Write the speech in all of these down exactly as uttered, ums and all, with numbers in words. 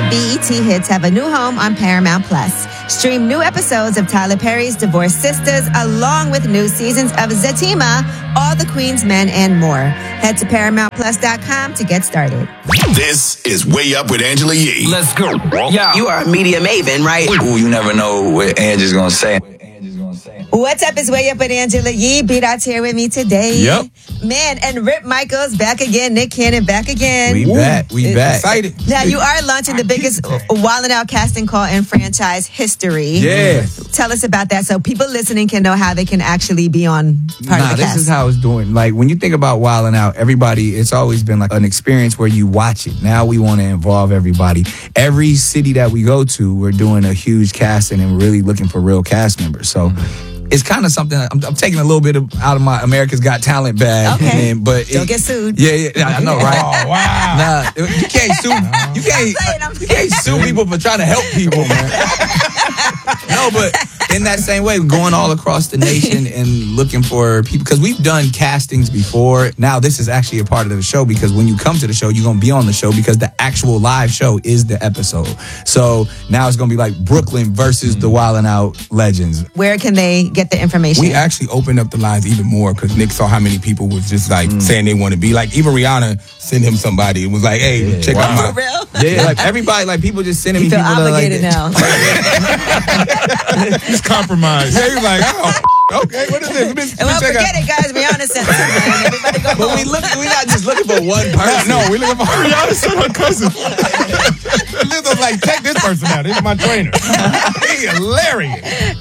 B E T hits have a new home on Paramount Plus. Stream new episodes of Tyler Perry's Divorced Sisters, along with new seasons of Zatima, All the Queen's Men, and more. Head to paramount plus dot com to get started. This is Way Up with Angela Yee. Let's go. Yeah. You are a media maven, right? Ooh, you never know what Angie's gonna say. What's up? It's Way Up with Angela Yee. B-Dot's here with me today. Yep. Man, and Rip Michaels back again. Nick Cannon back again. We Ooh. back. We back. Excited. Now, you are launching the biggest Wildin' Out casting call in franchise history. Yeah. Tell us about that so people listening can know how they can actually be on part Nah, of the this cast. is how it's doing. Like, when you think about Wildin' Out, everybody, it's always been like an experience where you watch it. Now we want to involve everybody. Every city that we go to, we're doing a huge casting and really looking for real cast members. So, it's kind of something, I'm, I'm taking a little bit of, out of my America's Got Talent bag. Okay. And, but Don't it, get sued. Yeah, yeah, I know, right? Oh, wow. Nah, you can't sue. You can't. playing, I'm You can't sue people for trying to help people, man. No, but in that same way, going all across the nation and looking for people, because we've done castings before. Now this is actually a part of the show, because when you come to the show, you're gonna be on the show because the actual live show is the episode. So now it's gonna be like Brooklyn versus the Wildin' Out legends. Where can they get the information? We actually opened up the lines even more because Nick saw how many people was just like Mm. saying they want to be. Like, even Rihanna sent him somebody. It was like, hey, Yeah. check Wow. out my... For real? Yeah, like everybody, like people just sending You me feel people that, obligated like, now. He's compromised. Yeah, he was like, oh, okay, what is this? Let me, let me And well, check forget out. it, guys. Rihanna sent it. Man. Everybody go But home. we look, we're not just looking for one person. No, we looking for... Rihanna said her cousin. Lizzo's like, check this person out. This is my trainer. He's hilarious.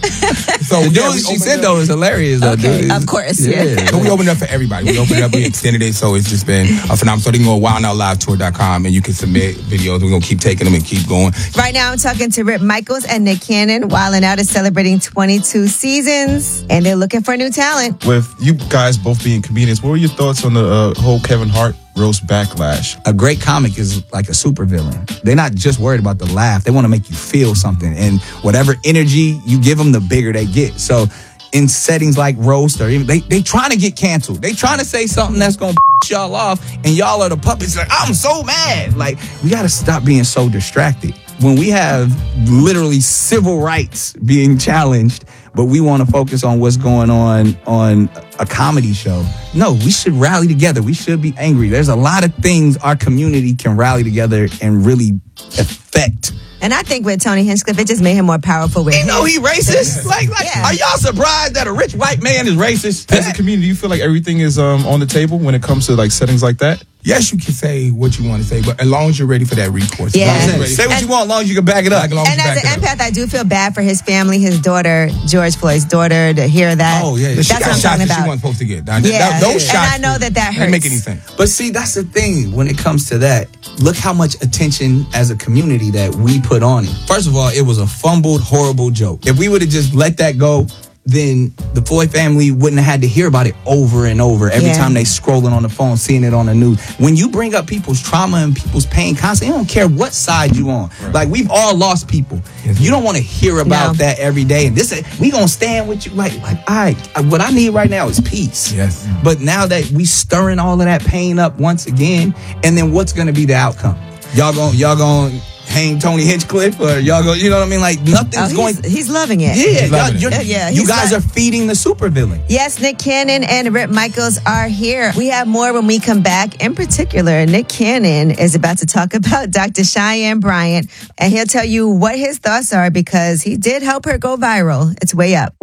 So The yeah, dude we she opened said up- though is hilarious. Though, Okay, dude. of course, yeah. So we opened up for everybody. We opened up, we extended it, so it's just been a phenomenal. So they can go to wild out live tour dot com and you can submit videos. We're going to keep taking them and keep going. Right now, I'm talking to Rip Michaels and Nick Cannon. Wildin' Out is celebrating twenty-two seasons, and they're looking for new talent. With you guys both being comedians, what were your thoughts on the uh, whole Kevin Hart roast backlash? A great comic is like a supervillain. They're not just worried about the laugh. They want to make you feel something. And whatever energy you give them, the bigger they get. So in settings like roast or even, they, they trying to get canceled. They trying to say something that's going to piss y'all off. And y'all are the puppets. Like, I'm so mad. Like, we got to stop being so distracted. When we have literally civil rights being challenged, but we want to focus on what's going on on a comedy show. No, we should rally together. We should be angry. There's a lot of things our community can rally together and really affect. And I think with Tony Hinchcliffe, it just made him more powerful with You his- know he racist? Like, like Yeah. are y'all surprised that a rich white man is racist? As a comedian, do you feel like everything is um, on the table when it comes to like settings like that? Yes, you can say what you want to say, but as long as you're ready for that recourse. Yeah. As long as you're ready- Say what And- you want as long as you can back it up. Like, as long And you as back an it up. empath, I do feel bad for his family, his daughter, George Floyd's daughter, to hear that. Oh, yeah. That's She what got I'm shots talking that she about. wasn't supposed to get. That, Yeah. that, those And shots I know that that didn't make hurts. any sense. But see, that's the thing when it comes to that. Look how much attention as a community that we put on it. First of all, it was a fumbled, horrible joke. If we would have just let that go, then the Floyd family wouldn't have had to hear about it over and over every Yeah. time they scrolling on the phone, seeing it on the news. When you bring up people's trauma and people's pain constantly, you don't care what side you on. Like, we've all lost people. Yes, You don't want to hear about No. that every day. And this, we gonna stand with you. Like, like, all right, what I need right now is peace. Yes. But now that we stirring all of that pain up once again, and then what's gonna be the outcome? Y'all gonna y'all gonna hang Tony Hinchcliffe, or y'all gonna, you know what I mean? Like, nothing's Oh, going. he's, he's loving it. Yeah, y'all, loving it. you're- Yeah, yeah, you he's guys like- are feeding the supervillain. Yes, Nick Cannon and Rip Michaels are here. We have more when we come back. In particular, Nick Cannon is about to talk about Doctor Cheyenne Bryant, and he'll tell you what his thoughts are because he did help her go viral. It's Way Up.